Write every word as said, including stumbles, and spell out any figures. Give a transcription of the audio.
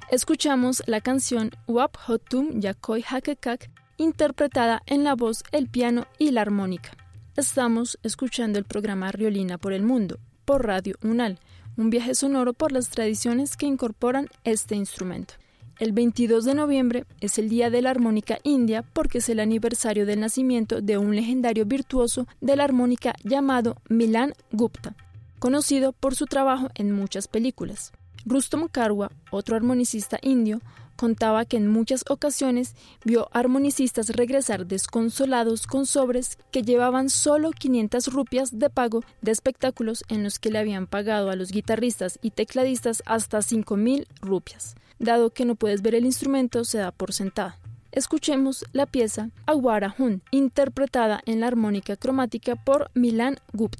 Escuchamos la canción Wap Hotum Yakoi Hakekak, interpretada en la voz, el piano y la armónica. Estamos escuchando el programa Riolina por el Mundo, por Radio UNAL, un viaje sonoro por las tradiciones que incorporan este instrumento. El veintidós de noviembre es el Día de la Armónica India porque es el aniversario del nacimiento de un legendario virtuoso de la armónica llamado Milan Gupta, conocido por su trabajo en muchas películas. Rustom Karwa, otro armonicista indio, contaba que en muchas ocasiones vio armonicistas regresar desconsolados con sobres que llevaban solo quinientas rupias de pago de espectáculos en los que le habían pagado a los guitarristas y tecladistas hasta cinco mil rupias. Dado que no puedes ver el instrumento, se da por sentado. Escuchemos la pieza Awara Hun, interpretada en la armónica cromática por Milan Gupta.